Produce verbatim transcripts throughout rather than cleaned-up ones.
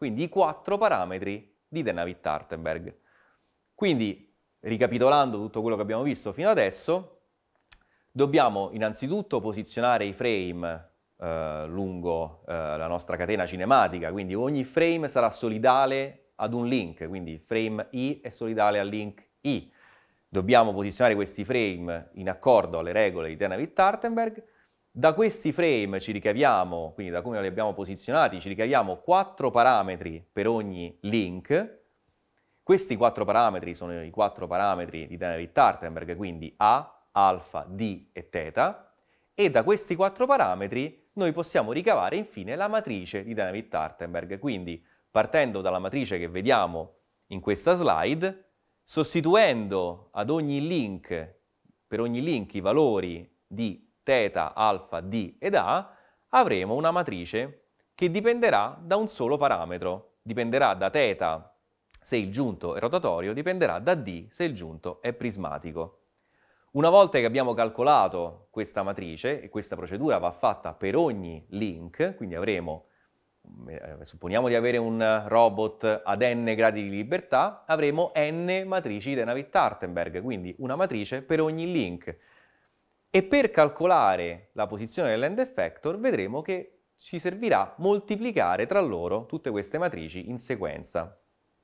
quindi i quattro parametri di Dynavit-Artenberg. Quindi, ricapitolando tutto quello che abbiamo visto fino adesso, dobbiamo innanzitutto posizionare i frame eh, lungo eh, la nostra catena cinematica, quindi ogni frame sarà solidale ad un link, quindi frame I è solidale al link I. Dobbiamo posizionare questi frame in accordo alle regole di Dynavit-Artenberg. Da questi frame ci ricaviamo, quindi da come li abbiamo posizionati, ci ricaviamo quattro parametri per ogni link. Questi quattro parametri sono i quattro parametri di Dynavit-Artenberg, quindi A, alfa, D e θ, e da questi quattro parametri noi possiamo ricavare infine la matrice di Dynavit-Artenberg. Quindi, partendo dalla matrice che vediamo in questa slide, sostituendo ad ogni link, per ogni link i valori di θ, alfa, D ed A, avremo una matrice che dipenderà da un solo parametro. Dipenderà da θ se il giunto è rotatorio, dipenderà da D se il giunto è prismatico. Una volta che abbiamo calcolato questa matrice, e questa procedura va fatta per ogni link, quindi avremo, eh, supponiamo di avere un robot ad n gradi di libertà, avremo n matrici di Dynavit-Artenberg, quindi una matrice per ogni link. E per calcolare la posizione dell'end effector vedremo che ci servirà moltiplicare tra loro tutte queste matrici in sequenza.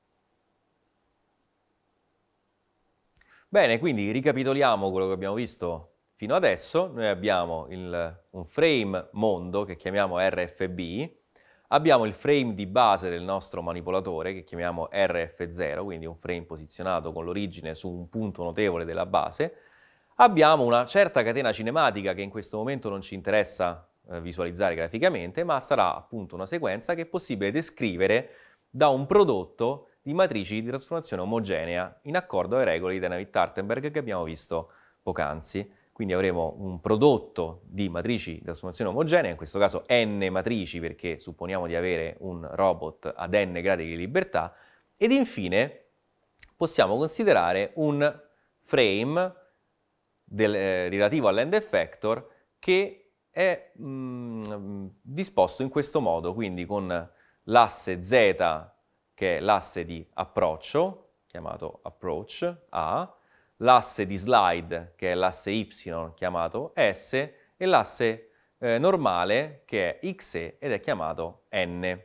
Bene, quindi ricapitoliamo quello che abbiamo visto fino adesso. Noi abbiamo il, un frame mondo che chiamiamo R F B, abbiamo il frame di base del nostro manipolatore che chiamiamo R F zero, quindi un frame posizionato con l'origine su un punto notevole della base. Abbiamo una certa catena cinematica che in questo momento non ci interessa eh, visualizzare graficamente, ma sarà appunto una sequenza che è possibile descrivere da un prodotto di matrici di trasformazione omogenea in accordo alle regole di Dynavit-Artenberg che abbiamo visto poc'anzi. Quindi avremo un prodotto di matrici di trasformazione omogenea, in questo caso n matrici perché supponiamo di avere un robot ad n gradi di libertà, ed infine possiamo considerare un frame del, eh, relativo all'end effector che è mh, disposto in questo modo, quindi con l'asse Z che è l'asse di approccio, chiamato approach A, l'asse di slide, che è l'asse Y, chiamato S, e l'asse eh, normale, che è X E, ed è chiamato N.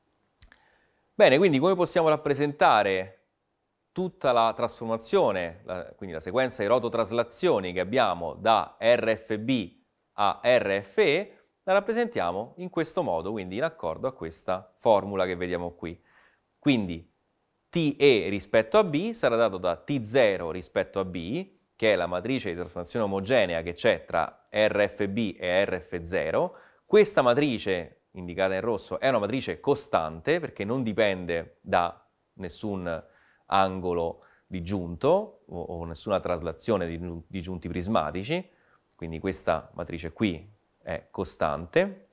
Bene, quindi come possiamo rappresentare tutta la trasformazione, la, quindi la sequenza di rototraslazioni che abbiamo da R F B a R F E, la rappresentiamo in questo modo, quindi in accordo a questa formula che vediamo qui. Quindi T E rispetto a B sarà dato da T zero rispetto a B, che è la matrice di trasformazione omogenea che c'è tra R F B e R F zero. Questa matrice, indicata in rosso, è una matrice costante perché non dipende da nessun angolo di giunto o, o nessuna traslazione di, di giunti prismatici, quindi questa matrice qui è costante.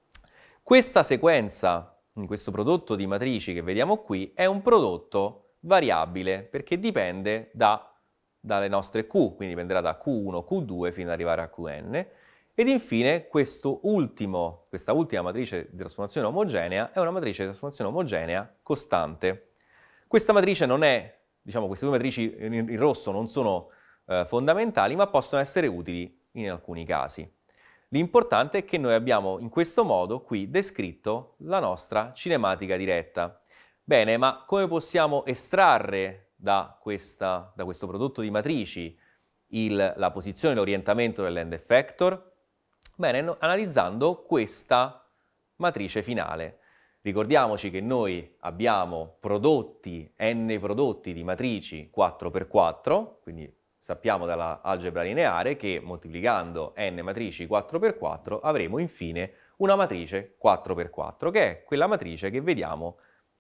Questa sequenza in questo prodotto di matrici che vediamo qui è un prodotto variabile perché dipende da, dalle nostre Q, quindi dipenderà da Q uno, Q due fino ad arrivare a Q N. Ed infine questo ultimo, questa ultima matrice di trasformazione omogenea è una matrice di trasformazione omogenea costante. Questa matrice non è, diciamo, queste due matrici in rosso non sono eh, fondamentali, ma possono essere utili in alcuni casi. L'importante è che noi abbiamo in questo modo qui descritto la nostra cinematica diretta. Bene, ma come possiamo estrarre da, questa, da questo prodotto di matrici il, la posizione e l'orientamento dell'end effector? Bene, no, analizzando questa matrice finale. Ricordiamoci che noi abbiamo prodotti, n prodotti di matrici quattro per quattro, quindi sappiamo dalla algebra lineare che moltiplicando n matrici quattro per quattro avremo infine una matrice quattro per quattro, che è quella matrice che vediamo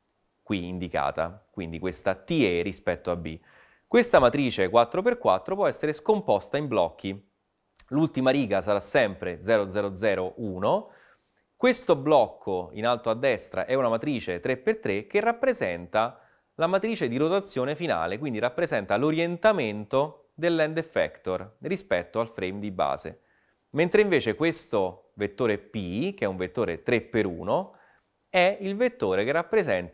qui indicata, quindi questa T E rispetto a B. Questa matrice quattro per quattro può essere scomposta in blocchi. L'ultima riga sarà sempre zero zero zero uno. Questo blocco in alto a destra è una matrice tre per tre che rappresenta la matrice di rotazione finale, quindi rappresenta l'orientamento dell'end effector rispetto al frame di base. Mentre invece questo vettore P, che è un vettore tre per uno, è il vettore che rappresenta